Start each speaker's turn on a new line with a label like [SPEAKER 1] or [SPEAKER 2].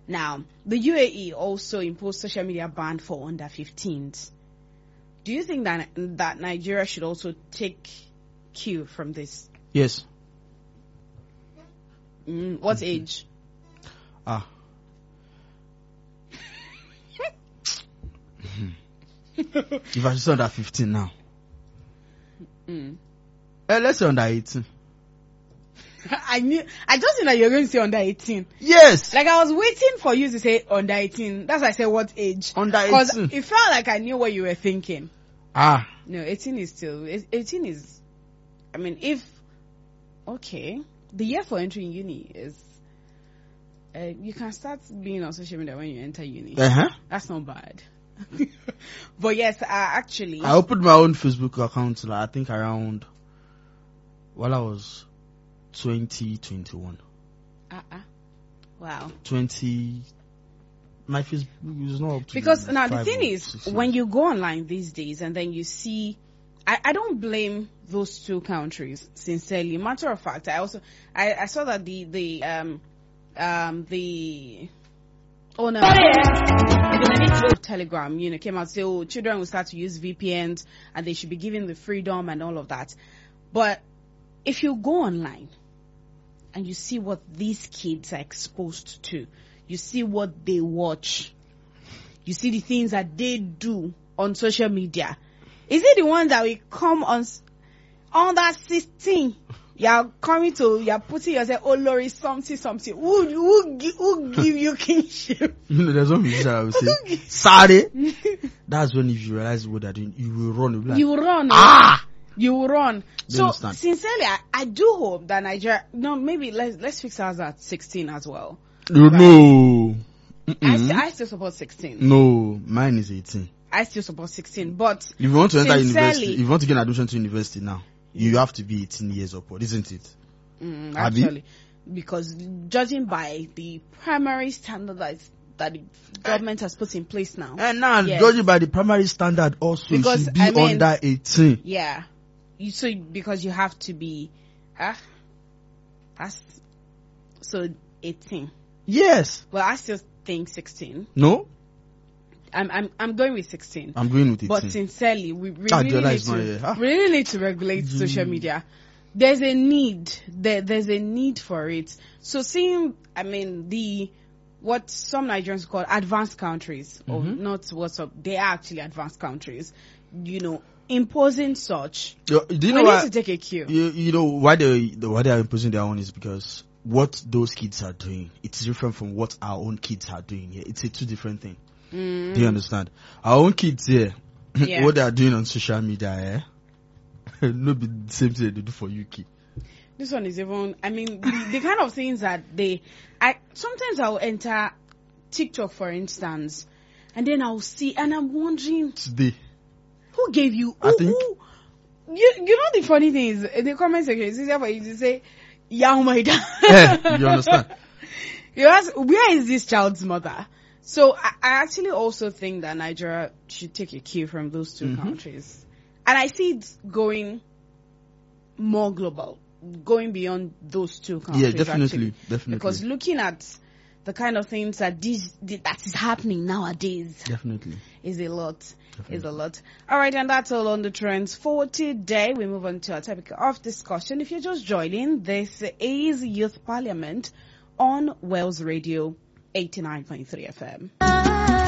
[SPEAKER 1] Now, the UAE also imposed social media ban for under 15s. Do you think that Nigeria should also take cue from this?
[SPEAKER 2] Yes.
[SPEAKER 1] What age?
[SPEAKER 2] If I say under 15 now. Let's say under 18.
[SPEAKER 1] I just knew that you were going to say under 18.
[SPEAKER 2] Yes.
[SPEAKER 1] Like, I was waiting for you to say under 18. That's why I said what age.
[SPEAKER 2] Under 18.
[SPEAKER 1] Because it felt like I knew what you were thinking. No, 18 is still, 18 is, I mean, okay, the year for entering uni is, you can start being on social media when you enter uni. That's not bad. But yes, actually,
[SPEAKER 2] I opened my own Facebook account, I think around, while I was 21.
[SPEAKER 1] Wow.
[SPEAKER 2] 20. My Facebook is not up to.
[SPEAKER 1] Because now the thing is, when you go online these days and then you see, I don't blame those two countries sincerely. Matter of fact, I saw that the owner of Telegram, came out to say, oh, children will start to use VPNs and they should be given the freedom and all of that. But if you go online and you see what these kids are exposed to, you see what they watch, you see the things that they do on social media, is it the one that will come on under 16? You're putting yourself, oh Lori, something. Who give you kingship?
[SPEAKER 2] There's one musician I will say, sorry. That's when if you realize what they're doing, you will run. Like,
[SPEAKER 1] you will run. You will run. So
[SPEAKER 2] understand?
[SPEAKER 1] Sincerely, I do hope that Nigeria. No, maybe let's fix ours at 16 as well.
[SPEAKER 2] No.
[SPEAKER 1] I still support 16.
[SPEAKER 2] No, mine is 18.
[SPEAKER 1] I still support 16. But
[SPEAKER 2] if you want to enter university, if you want to get an admission to university now, you have to be 18 years upward, isn't it?
[SPEAKER 1] Actually, because judging by the primary standard that the government has put in place now.
[SPEAKER 2] And now, judging by the primary standard also, because, should be under 18.
[SPEAKER 1] Yeah. Because you have to be, so 18.
[SPEAKER 2] Yes.
[SPEAKER 1] Well, I still think 16.
[SPEAKER 2] No?
[SPEAKER 1] I'm going with 16.
[SPEAKER 2] I'm going with 18.
[SPEAKER 1] But sincerely, we really need to regulate social media. There's a need. There's a need for it. So seeing, what some Nigerians call advanced countries, or not they are actually advanced countries, imposing such.
[SPEAKER 2] Do you know
[SPEAKER 1] we
[SPEAKER 2] why,
[SPEAKER 1] need to take a cue.
[SPEAKER 2] You know why they are imposing their own is because what those kids are doing, it's different from what our own kids are doing here. It's a two different thing. Do you understand? Our own kids here, what they are doing on social media, no be the same thing they do for UK.
[SPEAKER 1] This one is even, the kind of things that sometimes I'll enter TikTok, for instance, and then I'll see, and I'm wondering,
[SPEAKER 2] today,
[SPEAKER 1] who gave you, you know the funny thing is, in the comment section, it's easier for you to say, yeah, my dad.
[SPEAKER 2] You understand?
[SPEAKER 1] You ask, where is this child's mother? So I actually also think that Nigeria should take a cue from those two countries. And I see it going more global, going beyond those two countries.
[SPEAKER 2] Yeah, definitely.
[SPEAKER 1] Because looking at the kind of things that is happening nowadays,
[SPEAKER 2] definitely,
[SPEAKER 1] is a lot. All right, and that's all on the trends for today. We move on to our topic of discussion. If you're just joining, this is Youth Parliament on Wells Radio 89.3 FM.